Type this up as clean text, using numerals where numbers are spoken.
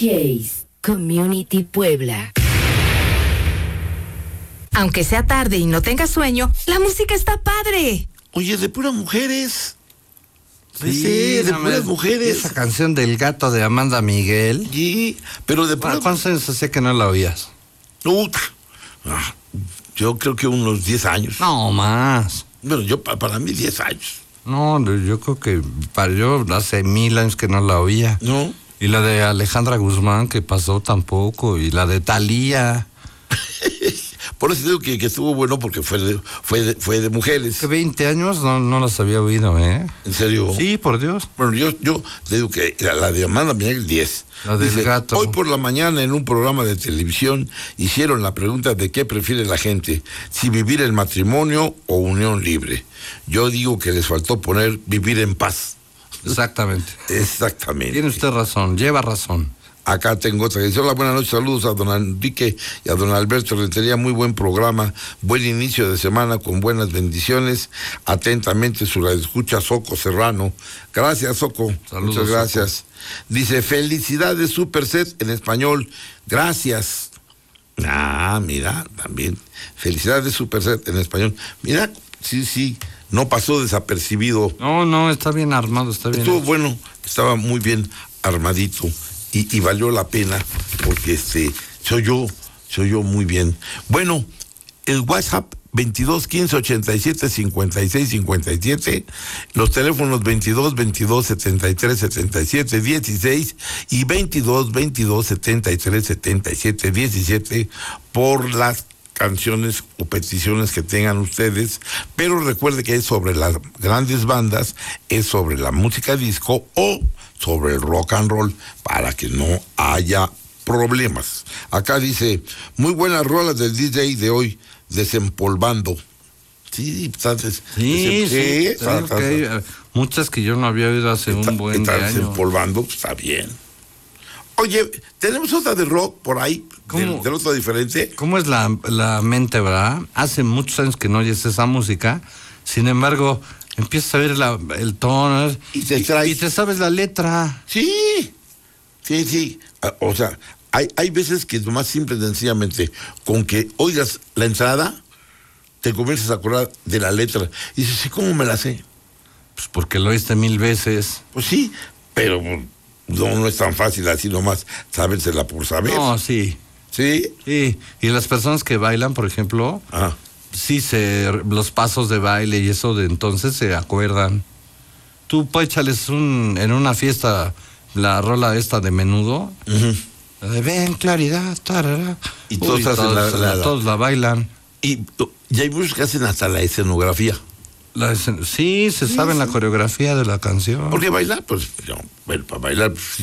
DJs Community Puebla. Aunque sea tarde y no tengas sueño, la música está padre. Oye, de puras mujeres. Sí, de puras mujeres. Esa canción del gato de Amanda Miguel. Sí, pero de puras... ¿Cuántos años hacía que no la oías? Yo creo que unos 10 años. No, más. Bueno, para mí 10 años. No, yo creo que yo hace 1000 años que no la oía. ¿No? Y la de Alejandra Guzmán, que pasó tampoco. Y la de Thalía. Por eso digo que estuvo bueno porque fue de mujeres. Que 20 años no las había oído, ¿eh? ¿En serio? Sí, por Dios. Bueno, yo te digo que la de Amanda Miguel 10. La del gato. Hoy por la mañana en un programa de televisión hicieron la pregunta de qué prefiere la gente, si vivir en matrimonio o unión libre. Yo digo que les faltó poner vivir en paz. Exactamente. Exactamente. Tiene usted razón, lleva razón. Acá tengo otra que dice: hola, buenas noches, saludos a don Enrique y a don Alberto Rentería, muy buen programa, buen inicio de semana con buenas bendiciones, atentamente su radioescucha Soco Serrano. Gracias, Soco. Saludos, muchas gracias. Soco. Dice: felicidades Superset en español, gracias. Mira, también, felicidades Superset en español. Mira, sí, no pasó desapercibido. No, está bien armado, está bien. Estuvo hecho. bueno, estaba muy bien armadito. Y valió la pena porque soy yo muy bien. Bueno, el WhatsApp 22 15 87 56 57, los teléfonos 22 22 73 77 16 y 22 22 73 77 17 por las canciones o peticiones que tengan ustedes, pero recuerde que es sobre las grandes bandas, es sobre la música disco o sobre el rock and roll, para que no haya problemas. Acá dice: muy buenas rolas del DJ de hoy, desempolvando. Sí, entonces. Sí, muchas que yo no había oído hace un buen año. Desempolvando, está bien. Oye, tenemos otra de rock por ahí, del otro diferente. ¿Cómo es la mente, verdad? Hace muchos años que no oyes esa música, sin embargo, empiezas a ver el tono y te sabes la letra. Sí. O sea, hay veces que lo más simple, sencillamente, con que oigas la entrada, te comienzas a acordar de la letra. Y dices: ¿sí, cómo me la sé? Pues porque lo oíste 1000 veces. Pues sí, pero no es tan fácil así nomás sabérsela por saber. No, sí. ¿Sí? Sí, y las personas que bailan, por ejemplo, sí, los pasos de baile y eso de entonces se acuerdan. Tú échales en una fiesta la rola esta de Menudo, la de ven claridad, tarara. Y todos la bailan. Y hay muchos que hacen hasta la escenografía. Sí, saben la coreografía de la canción. Porque bailar, pues, para bailar, pues,